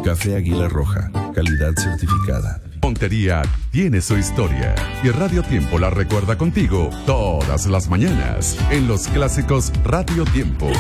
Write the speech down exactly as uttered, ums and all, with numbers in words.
Café Águila Roja, calidad certificada. Montería tiene su historia y Radio Tiempo la recuerda contigo todas las mañanas en los clásicos Radio Tiempo.